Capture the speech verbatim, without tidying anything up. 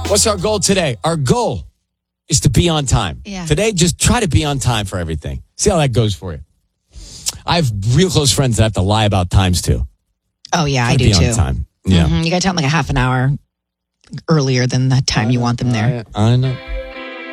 What's our goal today? Our goal is to be on time. Yeah. Today, just try to be on time for everything. See how that goes for you. I have real close friends that I have to lie about times to. Oh, yeah, Try I to do be too. on time. Yeah. Mm-hmm. You got to tell them like a half an hour earlier than the time you want them there. I, I know.